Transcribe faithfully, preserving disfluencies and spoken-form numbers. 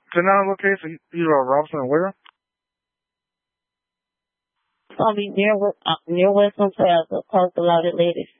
ten nine location, you are Robinson where? It's gonna be near uh, near Western Plaza, close to Loaded Ladies.